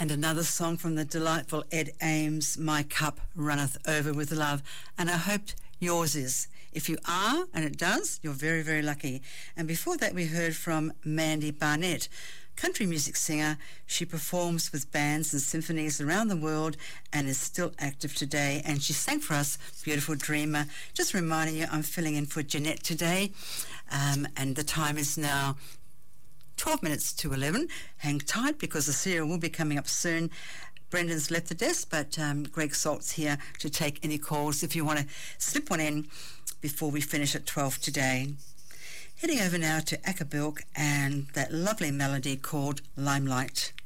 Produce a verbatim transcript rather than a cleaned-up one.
And another song from the delightful Ed Ames, My Cup Runneth Over with Love. And I hope yours is. If you are, and it does, you're very, very lucky. And before that, we heard from Mandy Barnett, country music singer. She performs with bands and symphonies around the world and is still active today. And she sang for us Beautiful Dreamer. Just reminding you, I'm filling in for Jeanette today. Um, and the time is now twelve minutes to eleven. Hang tight because the serial will be coming up soon. Brendan's left the desk, but um, Greg Salt's here to take any calls if you want to slip one in before we finish at twelve today. Heading over now to Acapulco and that lovely melody called Limelight.